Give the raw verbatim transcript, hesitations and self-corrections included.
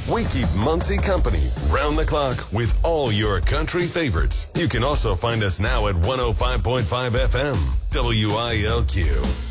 We keep Muncie company round the clock with all your country favorites. You can also find us now at one oh five point five F M, W I L Q.